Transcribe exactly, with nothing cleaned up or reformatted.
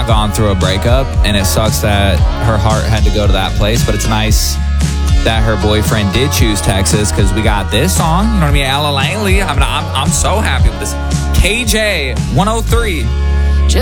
not gone through a breakup, and it sucks that her heart had to go to that place, but it's nice that her boyfriend did choose Texas, because we got this song, you know what I mean? Ella Langley. I mean, I'm, I'm so happy with this. K J one oh three.